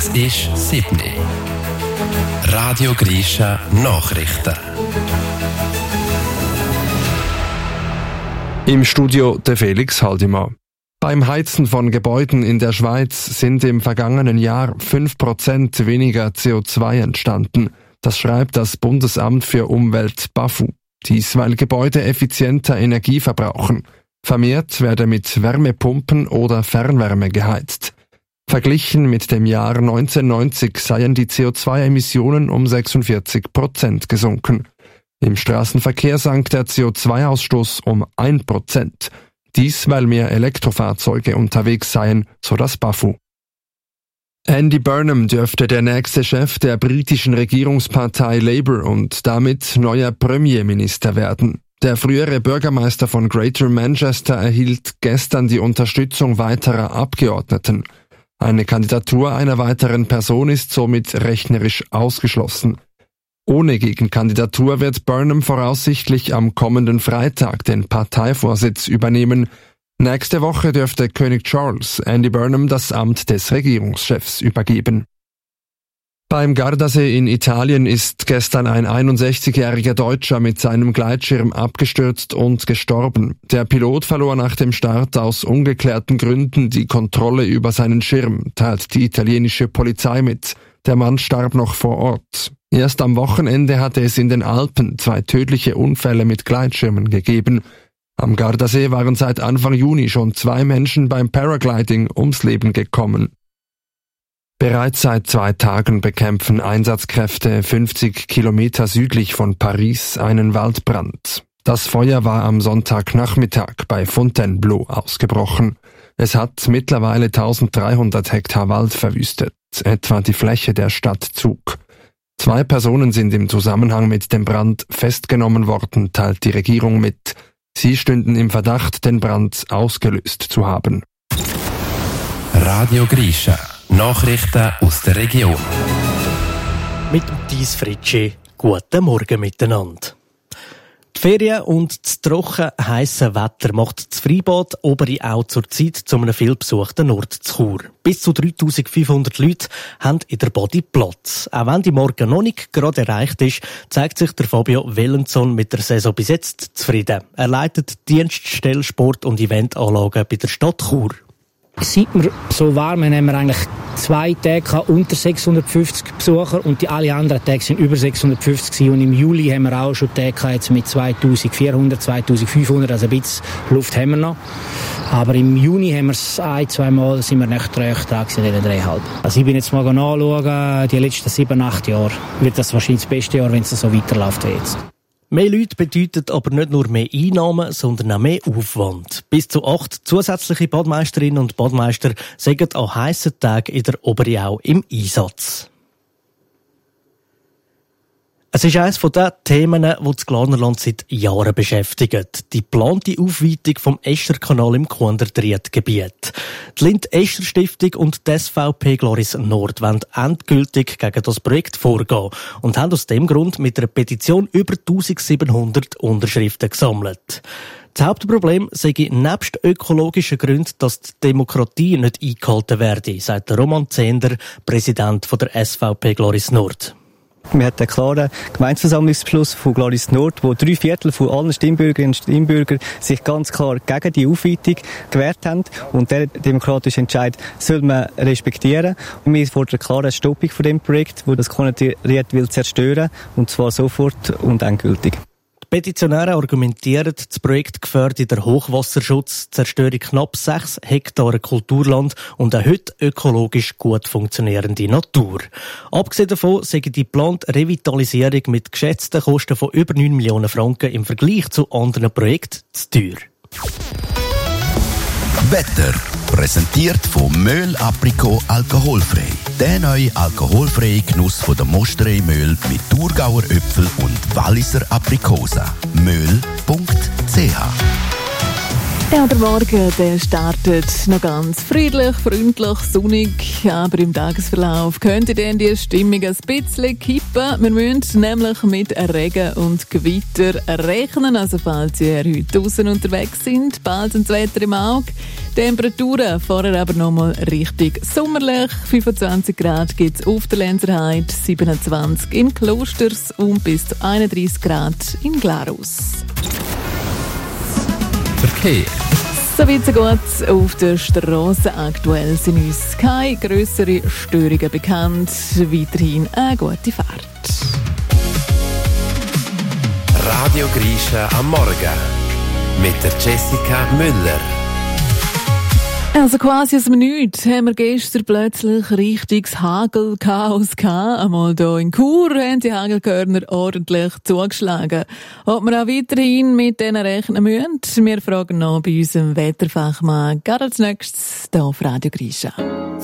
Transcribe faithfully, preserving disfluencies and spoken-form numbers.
Es ist sieben Uhr. Radio Grisha Nachrichten. Im Studio der Felix Haldimann. Beim Heizen von Gebäuden in der Schweiz sind im vergangenen Jahr fünf Prozent weniger C O zwei entstanden. Das schreibt das Bundesamt für Umwelt BAFU. Dies, weil Gebäude effizienter Energie verbrauchen. Vermehrt werde mit Wärmepumpen oder Fernwärme geheizt. Verglichen mit dem Jahr neunzehnhundertneunzig seien die C O zwei Emissionen um sechsundvierzig Prozent gesunken. Im Straßenverkehr sank der C O zwei Ausstoß um ein Prozent. Dies, weil mehr Elektrofahrzeuge unterwegs seien, so das BAFU. Andy Burnham dürfte der nächste Chef der britischen Regierungspartei Labour und damit neuer Premierminister werden. Der frühere Bürgermeister von Greater Manchester erhielt gestern die Unterstützung weiterer Abgeordneten. Eine Kandidatur einer weiteren Person ist somit rechnerisch ausgeschlossen. Ohne Gegenkandidatur wird Burnham voraussichtlich am kommenden Freitag den Parteivorsitz übernehmen. Nächste Woche dürfte König Charles Andy Burnham das Amt des Regierungschefs übergeben. Beim Gardasee in Italien ist gestern ein einundsechzigjähriger Deutscher mit seinem Gleitschirm abgestürzt und gestorben. Der Pilot verlor nach dem Start aus ungeklärten Gründen die Kontrolle über seinen Schirm, teilt die italienische Polizei mit. Der Mann starb noch vor Ort. Erst am Wochenende hatte es in den Alpen zwei tödliche Unfälle mit Gleitschirmen gegeben. Am Gardasee waren seit Anfang Juni schon zwei Menschen beim Paragliding ums Leben gekommen. Bereits seit zwei Tagen bekämpfen Einsatzkräfte fünfzig Kilometer südlich von Paris einen Waldbrand. Das Feuer war am Sonntagnachmittag bei Fontainebleau ausgebrochen. Es hat mittlerweile eintausenddreihundert Hektar Wald verwüstet, etwa die Fläche der Stadt Zug. Zwei Personen sind im Zusammenhang mit dem Brand festgenommen worden, teilt die Regierung mit. Sie stünden im Verdacht, den Brand ausgelöst zu haben. Radio Grisha. Nachrichten aus der Region. Mit dem Thies Fritschi. Guten Morgen miteinander. Die Ferien und das trocken heisse Wetter macht das Freibad Obere auch zurzeit zu einem vielbesuchten Ort zu Chur. Bis zu dreitausendfünfhundert Leute haben in der Body Platz. Auch wenn die Morgen noch nicht gerade erreicht ist, zeigt sich der Fabio Wellenson mit der Saison bis jetzt zufrieden. Er leitet die Dienststelle Sport- und Eventanlagen bei der Stadt Chur. Seit wir so warm haben, haben wir eigentlich zwei Tage unter sechshundertfünfzig Besucher und die alle anderen Tage sind über sechshundertfünfzig gewesen. Und im Juli haben wir auch schon Tage jetzt mit zweitausendvierhundert, zweitausendfünfhundert, also ein bisschen Luft haben wir noch. Aber im Juni haben wir es ein, zwei Mal, sind wir nicht recht dran gewesen in den dreieinhalb. Also ich bin jetzt mal nachschauen, die letzten sieben, acht Jahre wird das wahrscheinlich das beste Jahr, wenn es so weiterläuft wie jetzt. Mehr Leute bedeutet aber nicht nur mehr Einnahmen, sondern auch mehr Aufwand. Bis zu acht zusätzliche Badmeisterinnen und Badmeister sind an heissen Tagen in der Oberau im Einsatz. Es ist eines von den Themen, die das Glarnerland seit Jahren beschäftigt. Die geplante Aufweitung vom Esterkanal im Kuanderdriet-Gebiet. Die Lind-Ester-Stiftung und die S V P Glaris Nord wollen endgültig gegen das Projekt vorgehen und haben aus dem Grund mit einer Petition über eintausendsiebenhundert Unterschriften gesammelt. Das Hauptproblem sei nebst ökologischen Gründen, dass die Demokratie nicht eingehalten werde, sagt Roman Zehnder, Präsident der S V P Glaris Nord. Wir hatten einen klaren Gemeindeversammlungsbeschluss von Glaris Nord, wo drei Viertel von allen Stimmbürgerinnen und Stimmbürgern sich ganz klar gegen die Aufweitung gewehrt haben. Und der demokratische Entscheid soll man respektieren. Und wir fordern klar eine Stoppung von dem Projekt, das das Kuanderdriet will zerstören, und zwar sofort und endgültig. Die Petitionäre argumentieren, das Projekt gefährdet den Hochwasserschutz, die Zerstörung knapp sechs Hektare Kulturland und eine heute ökologisch gut funktionierende Natur. Abgesehen davon sei die geplante Revitalisierung mit geschätzten Kosten von über neun Millionen Franken im Vergleich zu anderen Projekten zu teuer. Wetter präsentiert von Möhl Aprikot alkoholfrei. Der neue alkoholfreie Genuss von der Mosterei Möhl mit Thurgauer Äpfel und Walliser Aprikosen. möhl punkt c h Ja, der Morgen der startet noch ganz friedlich, freundlich, sonnig, aber im Tagesverlauf könnte dann die Stimmung ein bisschen kippen. Wir müssen nämlich mit Regen und Gewitter rechnen, also falls ihr heute draußen unterwegs sind, bald das Wetter im Auge. Temperaturen vorher aber nochmal richtig sommerlich. fünfundzwanzig Grad gibt es auf der Lenzerheide, siebenundzwanzig in Klosters und bis zu einunddreissig Grad in Glarus. Verkehr. So weit so gut auf der Straße. Aktuell sind uns keine grösseren Störungen bekannt. Weiterhin eine gute Fahrt. Radio Grisha am Morgen mit der Jessica Müller. Also quasi aus dem Nichts haben wir gestern plötzlich richtiges Hagelchaos gehabt. Einmal hier in Chur haben die Hagelkörner ordentlich zugeschlagen. Ob wir auch weiterhin mit denen rechnen müssen? Wir fragen noch bei unserem Wetterfachmann. Gerade als nächstes hier auf Radio Grisha.